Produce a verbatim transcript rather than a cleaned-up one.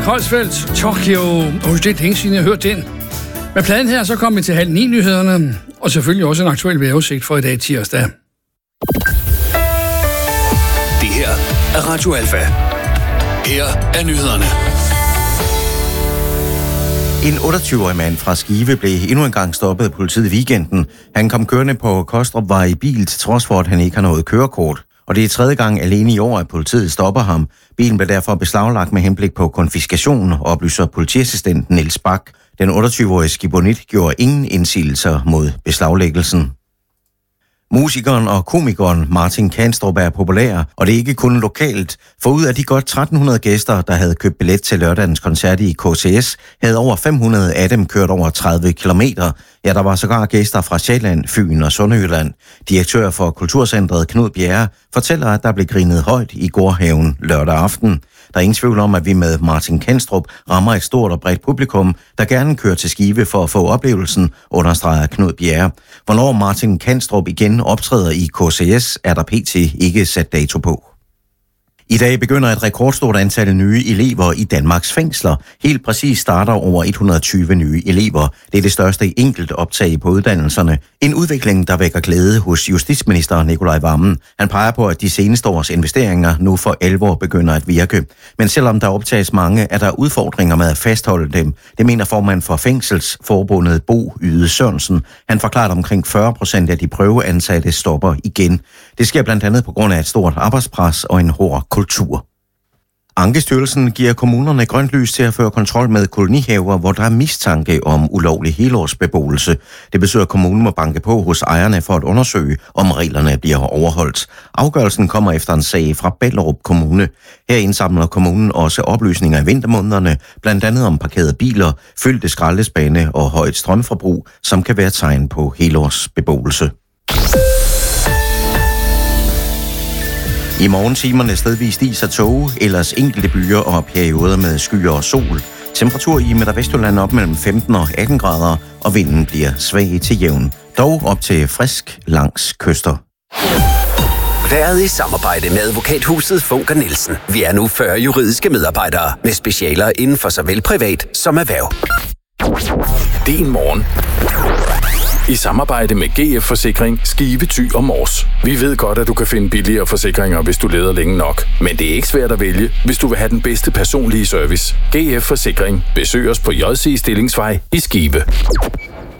Koldsfeldt, Tokyo. Oh, det er længe siden, jeg har hørt den. Med pladen her, så kom vi til halv ni nyhederne, og selvfølgelig også en aktuel vejrudsigt for i dag tirsdag. Det her er Radio Alfa. Her er nyhederne. En otteogtyve-årig mand fra Skive blev endnu en gang stoppet af politiet i weekenden. Han kom kørende på Kostrupvej i bil, til trods for, at han ikke har noget kørekort. Og det er tredje gang alene i år, at politiet stopper ham. Bilen blev derfor beslaglagt med henblik på konfiskation, oplyser politiassistenten Niels Bak. Den otteogtyve-årige skibonit gjorde ingen indsigelser mod beslaglæggelsen. Musikeren og komikeren Martin Kanstrup er populær, og det er ikke kun lokalt. For ud af de godt tretten hundrede gæster, der havde købt billet til lørdagens koncert i K C S, havde over fem hundrede af dem kørt over tredive kilometer. Ja, der var sågar gæster fra Sjælland, Fyn og Sønderjylland. Direktør for Kulturcentret Knud Bjerre fortæller, at der blev grinet højt i Gårdhaven lørdag aften. Der er ingen tvivl om, at vi med Martin Kanstrup rammer et stort og bredt publikum, der gerne kører til Skive for at få oplevelsen, understreger Knud Bjerre. Hvornår Martin Kanstrup igen optræder i K C S, er der pt. Ikke sat dato på. I dag begynder et rekordstort antal nye elever i Danmarks fængsler. Helt præcis starter over et hundrede og tyve nye elever. Det er det største enkelt optag på uddannelserne. En udvikling, der vækker glæde hos justitsminister Nicolai Wammen. Han peger på, at de seneste års investeringer nu for alvor begynder at virke. Men selvom der optages mange, er der udfordringer med at fastholde dem. Det mener formand for Fængselsforbundet Bo Yde Sørensen. Han forklarer, at omkring fyrre procent af de prøveansatte stopper igen. Det sker blandt andet på grund af et stort arbejdspres og en hård kultur. Ankestyrelsen giver kommunerne grønt lys til at føre kontrol med kolonihaver, hvor der er mistanke om ulovlig helårsbeboelse. Det betyder, at kommunen må banke på hos ejerne for at undersøge, om reglerne bliver overholdt. Afgørelsen kommer efter en sag fra Ballerup Kommune. Her indsamler kommunen også oplysninger i vintermånederne, blandt andet om parkerede biler, fyldte skraldespande og højt strømforbrug, som kan være tegn på helårsbeboelse. I morgentimerne stedvis is og tåge, ellers enkelte byer og perioder med skyer og sol. Temperatur i Midt- og Vestjylland op mellem femten og atten grader, og vinden bliver svag til jævn. Dog op til frisk langs kyster. Været i samarbejde med advokathuset Funker Nielsen. Vi er nu fyrre juridiske medarbejdere med specialer inden for såvel privat som erhverv. Din morgen. I samarbejde med G F Forsikring, Skive, Thy og Mors. Vi ved godt, at du kan finde billigere forsikringer, hvis du leder længe nok. Men det er ikke svært at vælge, hvis du vil have den bedste personlige service. G F Forsikring. Besøg os på J C Stillingsvej i Skive.